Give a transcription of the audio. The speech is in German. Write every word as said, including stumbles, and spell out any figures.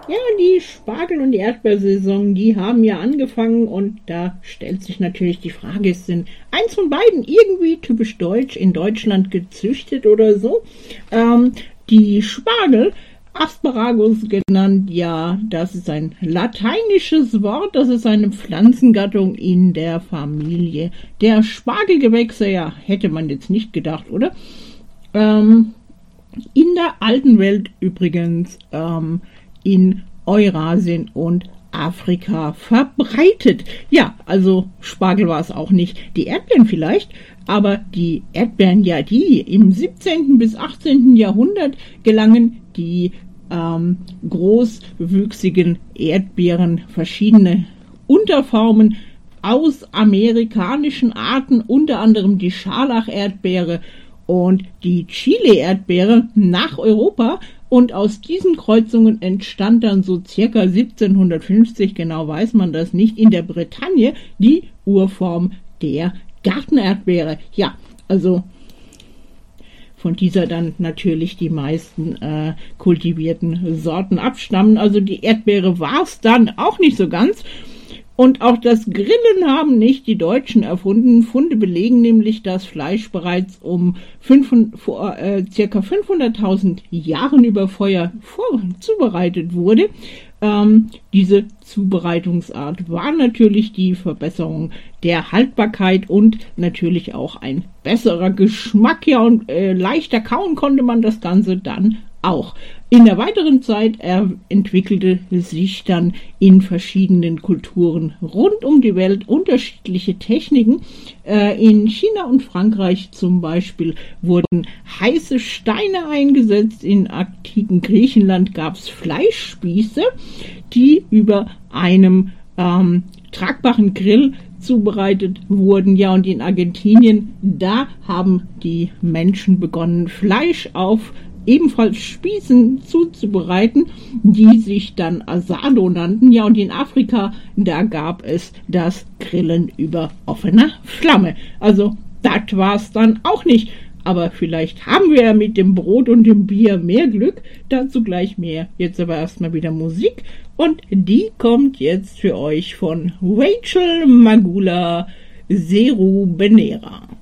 Ja, die Spargel- und die Erdbeersaison, die haben ja angefangen und da stellt sich natürlich die Frage, ist denn eins von beiden irgendwie typisch deutsch in Deutschland gezüchtet oder so? Ähm, die Spargel, Asparagus genannt, ja, das ist ein lateinisches Wort, das ist eine Pflanzengattung in der Familie der Spargelgewächse, ja, hätte man jetzt nicht gedacht, oder? Ähm, in der alten Welt übrigens, ähm, in Eurasien und Afrika verbreitet. Ja, also Spargel war es auch nicht. Die Erdbeeren vielleicht, aber die Erdbeeren, ja, die im siebzehnten bis achtzehnten Jahrhundert gelangen die ähm, großwüchsigen Erdbeeren, verschiedene Unterformen aus amerikanischen Arten, unter anderem die Scharlach-Erdbeere und die Chile-Erdbeere nach Europa. Und aus diesen Kreuzungen entstand dann so circa siebzehnhundertfünfzig, genau weiß man das nicht, in der Bretagne die Urform der Gartenerdbeere. Ja, also von dieser dann natürlich die meisten äh, kultivierten Sorten abstammen. Also die Erdbeere war es dann auch nicht so ganz. Und auch das Grillen haben nicht die Deutschen erfunden. Funde belegen nämlich, dass Fleisch bereits um fünfhundert, vor äh, ca. fünfhunderttausend Jahren über Feuer vor, zubereitet wurde. Ähm, diese Zubereitungsart war natürlich die Verbesserung der Haltbarkeit und natürlich auch ein besserer Geschmack. Ja, und äh, leichter kauen konnte man das Ganze dann auch. In der weiteren Zeit er entwickelte sich dann in verschiedenen Kulturen rund um die Welt unterschiedliche Techniken. Äh, in China und Frankreich zum Beispiel wurden heiße Steine eingesetzt. In antiken Griechenland gab es Fleischspieße, die über einem ähm, tragbaren Grill zubereitet wurden. Ja, und in Argentinien, da haben die Menschen begonnen, Fleisch auf ebenfalls Spießen zuzubereiten, die sich dann Asado nannten. Ja, und in Afrika, da gab es das Grillen über offener Flamme. Also, das war's dann auch nicht. Aber vielleicht haben wir ja mit dem Brot und dem Bier mehr Glück. Dazu gleich mehr. Jetzt aber erstmal wieder Musik. Und die kommt jetzt für euch von Rachel Magula, Seru Benera.